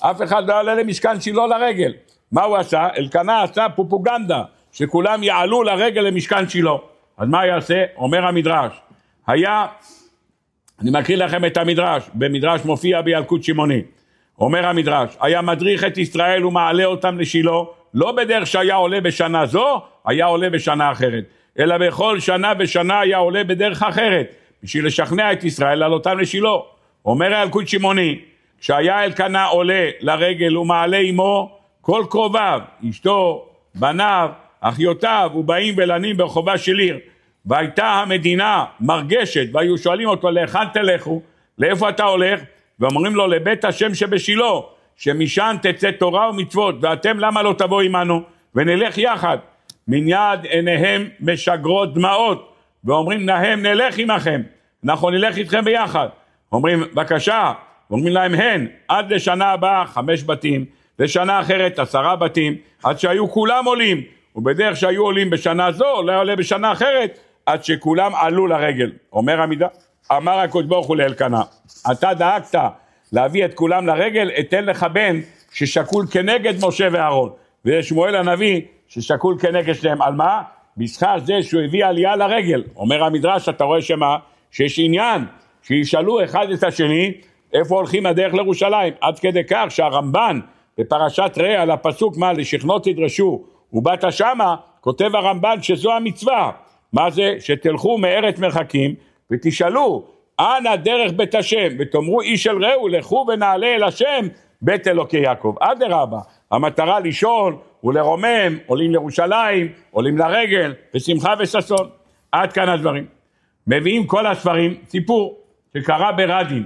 אף אחד לא יעלה למשכן שילה לרגל. מה הוא עשה? אלקנה עשה פרופגנדה, שכולם יעלו לרגל למשכן שילה. אז מה יעשה? אומר המדרש. אני מקריא לכם את המדרש, במדרש מופיע בילקוט שמעוני. אומר המדרש, היה מדריך את ישראל ומעלה אותם לשילה, לא בדרך שהיה עולה בשנה זו, היה עולה בשנה אחרת, אלא בכל שנה ושנה היה עולה בדרך אחרת, בשביל לשכנע את ישראל לעלותם לשילה. אומר הילקוט שמעוני, כשהיה אלקנה עולה לרגל ומעלה עמו, כל קרוביו, אשתו, בניו, אחיותיו, ובאים ולנים ברחובה של עיר, והייתה המדינה מרגשת, והיו שואלים אותו, לאיכן תלכו? לאיפה אתה הולך? ואומרים לו, לבית השם שבשילה, שמשם תצא תורה ומצוות, ואתם למה לא תבוא עמנו? ונלך יחד. מיד עיניהם משגרות דמעות, ואומרים להם, נלך עמכם, אנחנו נלך איתכם ביחד. אומרים, בבקשה, אומרים להם, הן, עד לשנה הבאה 5 בתים, לשנה אחרת 10 בתים, עד שהיו כולם עולים, ובדרך שהיו עולים בשנה זו, לא עולה בשנה אחרת, עד שכולם עלו לרגל. אמר הקדוש ברוך הוא לאלקנה, אתה דאגת להביא את כולם לרגל, אתן לך בן ששקול כנגד משה ואהרון, ושמואל הנביא ששקול כנגד שלהם. על מה? בשכר זה שהוא הביא עלייה לרגל. אומר המדרש, אתה רואה שמה? שיש עניין שישאלו אחד את השני איפה הולכים הדרך לירושלים, עד כדי כך שהרמב"ן בפרשת ראה על הפסוק מה לשכנות תדרשו ובאת שמה, כותב הרמב"ן שזו המצווה. מה זה? שתלכו מארץ מרחקים ותשאלו אנה דרך בית השם, ותאמרו איש אל רעהו, לכו ונעלה אל השם בית אלוקי יעקב. אדרבה, המטרה לשאול ולרומם, עולים לירושלים, עולים לרגל, בשמחה וששון. עד כאן הדברים. מביאים כל הספרים, סיפור שקרה ברדין,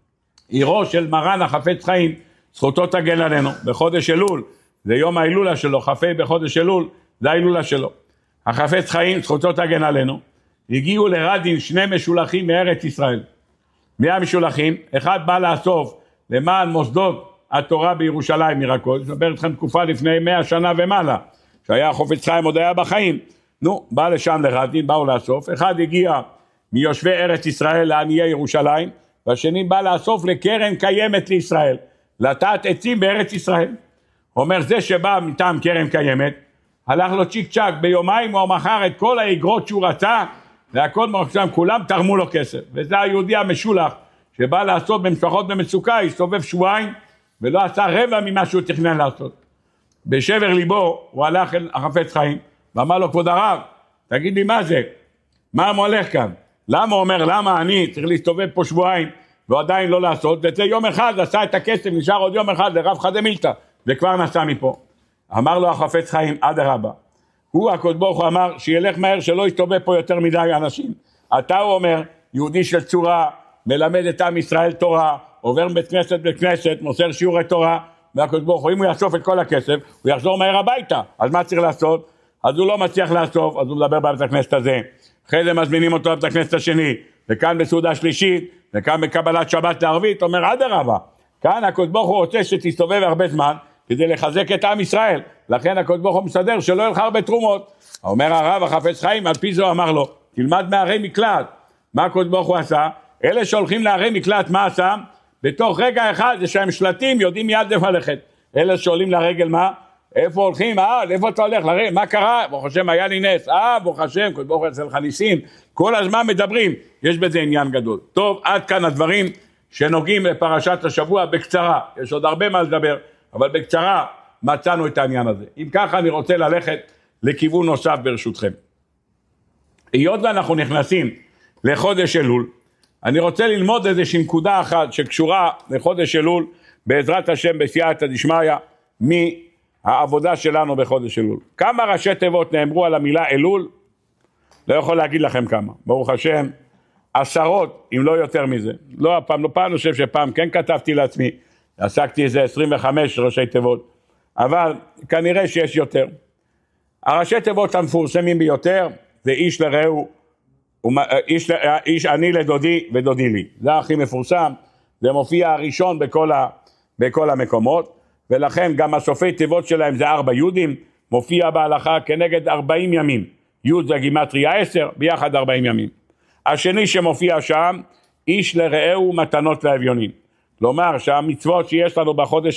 עירו של מרן החפץ חיים, זכותו תגן עלינו, בחודש אלול, זה יום ההילולה שלו, חפי בחודש אלול, זה ההילולה שלו. החפץ חיים, זכותו תגן עלינו, הגיעו לרדין 2 משולחים מארץ ישראל. 100 משולחים, אחד בא לאסוף למען מוסדות התורה בירושלים מרקוד, שבר אתכם תקופה לפני 100 שנה ומעלה, שהיה החפץ חיים עוד היה בחיים, בא לשם לרדין, באו לאסוף, אחד הגיע מיושבי ארץ ישראל לעניי ירושלים, והשני בא לאסוף לקרן קיימת לישראל, לטעת עצים בארץ ישראל. אומר זה שבא מטעם קרן קיימת, הלך לו צ'יק צ'ק, ביומיים הוא מכר את כל האגרות שהוא רצה, והכל מרחשם, כולם תרמו לו כסף. וזה היהודי המשולח, שבא לעשות במשפחות במצוקה, הסתובב שבועיים, ולא עשה רבע ממה שהוא תכנן לעשות. בשבר ליבו, הוא הלך אל החפץ חיים, ואמר לו, כבוד הרב, תגיד לי מה זה? מה מולך כאן? למה הוא אומר, למה אני צריך להסתובב פה שבועיים, ועדיין לא לעשות? וזה יום אחד עשה את הכסף, נשאר עוד יום אחד לרב חדה מילתא, וכבר נסע מפה. אמר לו החפץ חיים, אדרבה. הוא הקדוש ברוך הוא אמר, שילך מהר, שלא יסתובב פה יותר מדי אנשים. אתה הוא אומר, יהודי של צורה, מלמד את עם ישראל תורה, עובר בית כנסת בכנסת, מוסר שיעורי תורה, והקדוש ברוך הוא, אם הוא יאסוף את כל הכסף, הוא יחזור מהר הביתה. אז מה צריך לעשות? אז הוא לא מצליח לאסוף, אז הוא מדבר בבית הכנסת הזה. אחרי זה מזמינים אותו לבית הכנסת השני, וכאן בסעודה שלישית, וכאן בקבלת שבת לערבית, אומר אדרבה. כאן הקדוש ברוך הוא רוצה שתסתובב הרבה זמן, כדי לחזק את עם ישראל. לכן הקדוש ברוך הוא מסדר שלא ילך הרבה תרומות. אומר הרב החפץ חיים, על פי זו אמר לו, תלמד מערי מקלט. מה הקדוש ברוך הוא עשה? אלה שהולכים לערי מקלט, מה עשה? בתוך רגע אחד, זה שהם שלטים, יודעים מיד איפה ללכת. אלה שעולים לרגל, מה? איפה הולכים? איפה אתה הולך? לרגל? מה קרה? ברוך השם, היה לי נס. ברוך השם, הקדוש ברוך הוא יעשה לך ניסים. כל הזמן מדברים. יש בזה עניין גדול. טוב, עד כאן הדברים שנוגעים לפרשת השבוע בקצרה. יש עוד הרבה מה לדבר, אבל בקצרה מצאנו את העניין הזה. אם ככה אני רוצה ללכת לכיוון נוסף ברשותכם. היות ואנחנו נכנסים לחודש אלול, אני רוצה ללמוד איזושהי נקודה אחת שקשורה לחודש אלול, בעזרת השם בסייעתא דשמיא, מהעבודה שלנו בחודש אלול. כמה ראשי תיבות נאמרו על המילה אלול? לא יכול להגיד לכם כמה. ברוך השם, 10 אם לא יותר מזה. לא הפעם, לא פעם, אני חושב שפעם כן כתבתי לעצמי, עסקתי איזה 25 ראשי תיבות, אבל כנראה שיש יותר. הראשי תיבות המפורסמים ביותר זה איש לרעהו, איש אני לדודי ודודי לי. זה הכי מפורסם, זה מופיע הראשון בכל המקומות, ולכן גם הסופי תיבות שלהם זה 4 יודים, מופיע בהלכה כנגד 40 ימים. יוד זה גימטריה 10, ביחד 40 ימים. השני שמופיע שם, איש לרעהו מתנות לאביונים. כלומר שהמצוות שיש לנו בחודש